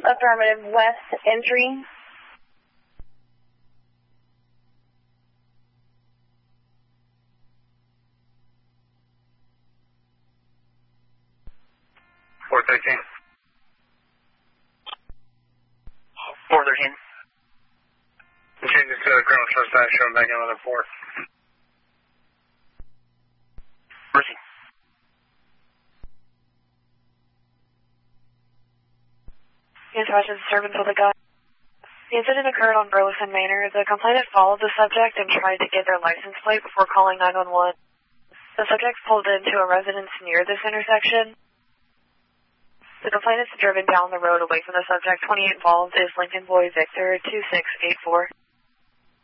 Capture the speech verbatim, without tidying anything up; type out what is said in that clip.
Affirmative, west entry. four thirteen. four thirteen. Changes to the Colonel Suspect, showing back in on the four. Mercy. Intervention disturbance with a gun. The incident occurred on Burleson Manor. The complainant followed the subject and tried to get their license plate before calling nine one one. The subject pulled into a residence near this intersection. The complainant's driven down the road away from the subject. twenty-eight involved is Lincoln Boy Victor two six eight four.